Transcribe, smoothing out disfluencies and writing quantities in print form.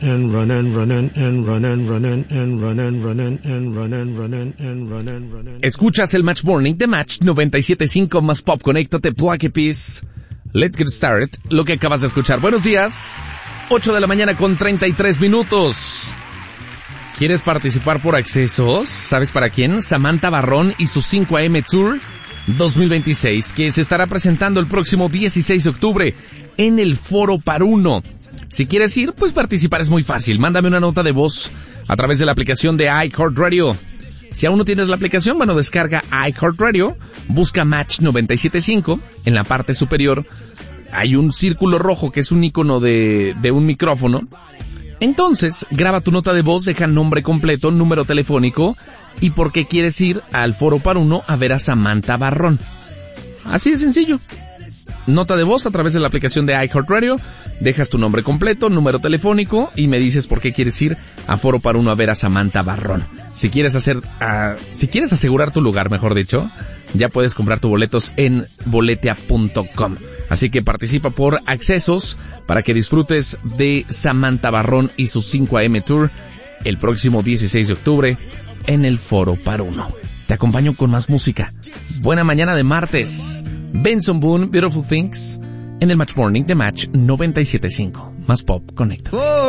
and run and run and run and run and run and run and run and run and run and run. Escuchas el Match Morning de Match 97.5 más Pop. Conéctate, Black Eyed Peas. Let's get started. Lo que acabas de escuchar. Buenos días. 8 de la mañana con 33 minutos. ¿Quieres participar por accesos? ¿Sabes para quién? Samantha Barrón y su 5 AM Tour 2026, que se estará presentando el próximo 16 de octubre en el Foro Par Uno. Si quieres ir, pues participar es muy fácil. Mándame una nota de voz a través de la aplicación de iHeartRadio. Si aún no tienes la aplicación, bueno, descarga iHeartRadio, busca Match 97.5, en la parte superior hay un círculo rojo que es un icono de un micrófono. Entonces, graba tu nota de voz, deja nombre completo, número telefónico y por qué quieres ir al Foro Par Uno a ver a Samantha Barrón. Así de sencillo. Nota de voz a través de la aplicación de iHeartRadio, dejas tu nombre completo, número telefónico y me dices por qué quieres ir a Foro Par Uno a ver a Samantha Barrón. Si quieres asegurar tu lugar, mejor dicho, ya puedes comprar tus boletos en boletia.com. Así que participa por accesos para que disfrutes de Samantha Barrón y su 5 AM Tour el próximo 16 de octubre en el Foro Par Uno. Te acompaño con más música. Buena mañana de martes. Benson Boone, Beautiful Things, en el Match Morning de Match 97.5. Más Pop, conecta.